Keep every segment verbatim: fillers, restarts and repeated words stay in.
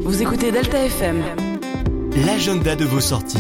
Vous écoutez Delta F M. L'agenda de vos sorties.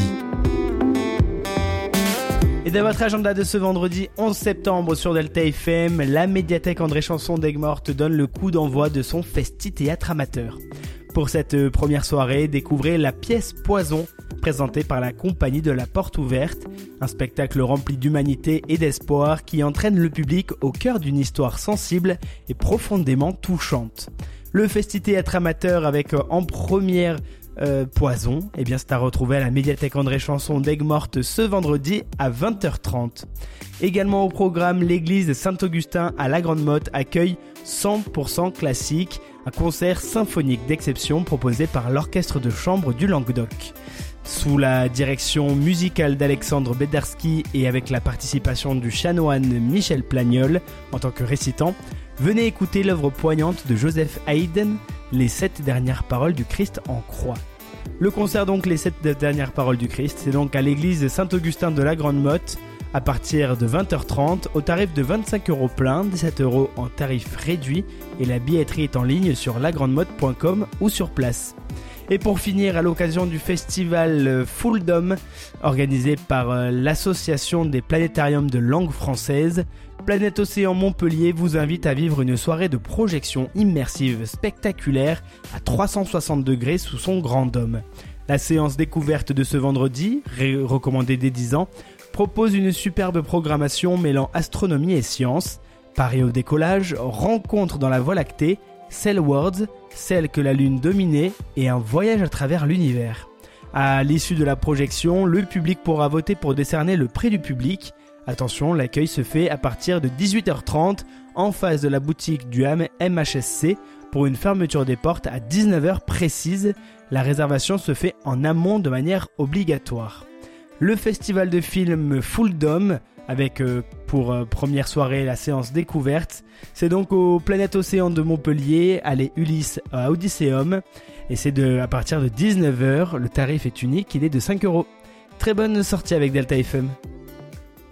Et dans votre agenda de ce vendredi onze septembre sur Delta F M, la médiathèque André Chanson d'Aigues-Mortes donne le coup d'envoi de son festi-théâtre amateur. Pour cette première soirée, découvrez la pièce Poison, présentée par la compagnie de la Porte Ouverte, un spectacle rempli d'humanité et d'espoir qui entraîne le public au cœur d'une histoire sensible et profondément touchante. Le festi-théâtre amateur avec en première euh, Poison, eh bien c'est à retrouver à la médiathèque André Chanson d'Aigues-Mortes ce vendredi à vingt heures trente. Également au programme, l'église Saint-Augustin à la Grande Motte accueille cent pour cent classique, un concert symphonique d'exception proposé par l'orchestre de chambre du Languedoc. Sous la direction musicale d'Alexandre Bederski et avec la participation du chanoine Michel Plagnol en tant que récitant, venez écouter l'œuvre poignante de Joseph Haydn, Les sept dernières paroles du Christ en croix. Le concert donc Les sept dernières paroles du Christ, c'est donc à l'église Saint-Augustin de la Grande Motte à partir de vingt heures trente au tarif de vingt-cinq euros plein, dix-sept euros en tarif réduit et la billetterie est en ligne sur la grande motte point com ou sur place. Et pour finir, à l'occasion du festival Full Dome, organisé par l'association des planétariums de langue française, Planète Océan Montpellier vous invite à vivre une soirée de projection immersive spectaculaire à trois cent soixante degrés sous son grand dôme. La séance découverte de ce vendredi, ré- recommandée dès dix ans, propose une superbe programmation mêlant astronomie et sciences, Paris au décollage, rencontre dans la Voie lactée, Cell Worlds, celle que la Lune dominait et un voyage à travers l'univers. À l'issue de la projection, le public pourra voter pour décerner le prix du public. Attention, l'accueil se fait à partir de dix-huit heures trente en face de la boutique du M H S C pour une fermeture des portes à dix-neuf heures précises. La réservation se fait en amont de manière obligatoire. Le festival de films Full Dome, avec euh, pour euh, première soirée la séance découverte, c'est donc au Planète Océan de Montpellier, allée Ulysse à Odysseum, et c'est de, à partir de dix-neuf heures, le tarif est unique, il est de cinq euros. Très bonne sortie avec Delta F M.